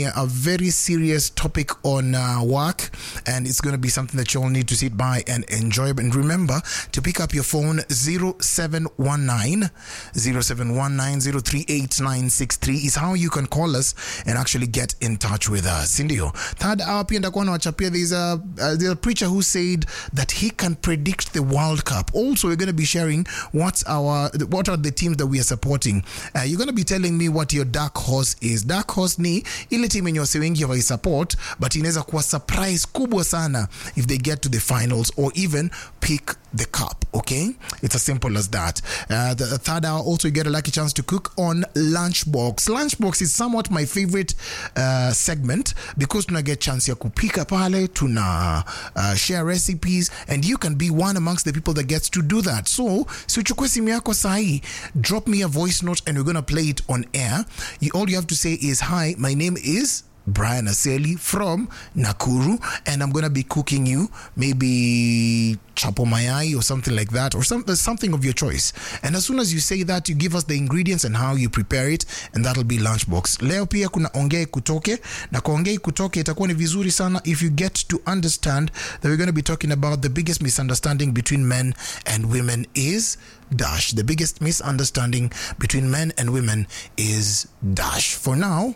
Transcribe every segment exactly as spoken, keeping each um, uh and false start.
a, a very serious topic on uh, work, and it's going to be something that you all need to sit by and enjoy. And remember to pick up your phone. Zero seven one nine zero seven one nine zero three eight nine six three is how you can call us and actually get in touch with us. Indio. Third hour pia ndakuwa na wachapia. There's a, uh, there's a preacher who said that he can predict the World Cup. Also, we're going to be sharing what's our what are the teams that we are supporting. Uh, you're going to be telling me what your dark horse is. Dark horse ni ile team yenye wase wengi wa support, but inaweza kuwa surprise kubwa sana if they get to the finals or even pick the cup. Okay, it's as simple as that. Uh, the, the third hour also you get a lucky chance to cook on Lunchbox. Lunchbox is somewhat my favorite uh, segment because tuna get chance ya kupika pale, tuna uh, share recipes, and you can be one amongst the people that gets to do that. So si uchukue simu yako sahi, drop me a voice note and we're gonna play it on air. You, all you have to say is, hi, my name is Brian Aseli from Nakuru, and I'm gonna be cooking you maybe chapo mayai or something like that, or some, something of your choice. And as soon as you say that, you give us the ingredients and how you prepare it, and that'll be Lunchbox. Leo pia kuna ongea kutoke, na kwa ongea kutoke itakuwa ni vizuri sana if you get to understand that we're going to be talking about the biggest misunderstanding between men and women is dash. The biggest misunderstanding between men and women is dash. For now,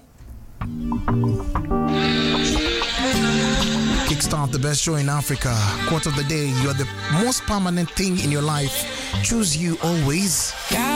kickstart the best show in Africa. Quote of the day: you are the most permanent thing in your life. Choose you always.